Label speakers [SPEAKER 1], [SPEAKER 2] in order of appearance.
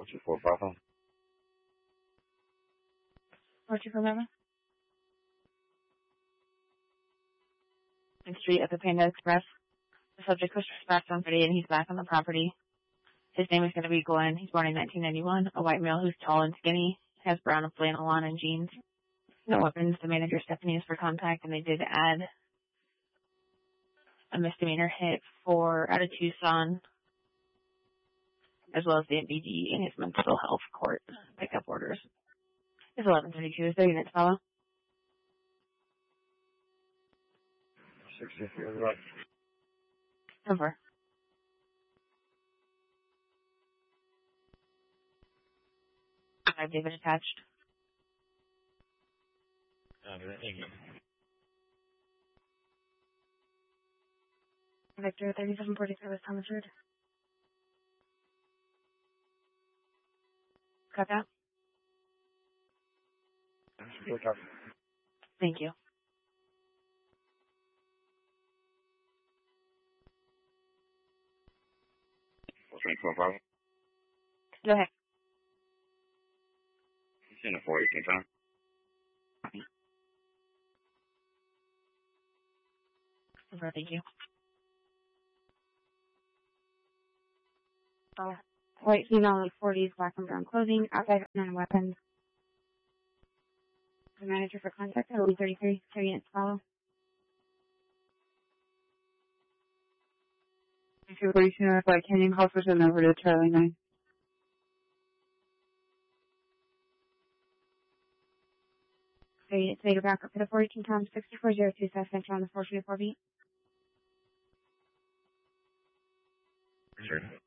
[SPEAKER 1] 424 Bravo.
[SPEAKER 2] 424 Bravo. Main Street at the Panda Express. The subject was trespassed on Friday and he's back on the property. His name is going to be Glenn. He's born in 1991. A white male who's tall and skinny. Has brown flannel on and jeans. No weapons. The manager Stephanie is for contact, and they did add a misdemeanor hit out of Tucson, as well as the MBD in his mental health court pickup orders. It's 11:32. Is there units follow?
[SPEAKER 1] 650 right.
[SPEAKER 2] Over. I have David attached. Victor 3745 West Thomas Road. Cut that? Thank you.
[SPEAKER 1] Bravo.
[SPEAKER 2] Go ahead.
[SPEAKER 1] It's in the 418 time.
[SPEAKER 2] Over, thank you. White female, late 40s, black and brown clothing, outside non-weapons. The manager for contact, I will be 33. So units follow.
[SPEAKER 3] 242 Flight Canyon, call for send over to Charlie 9.
[SPEAKER 2] So units made a backup for the 418 Tom 6402 suspect on the 424 beat.
[SPEAKER 1] Sure.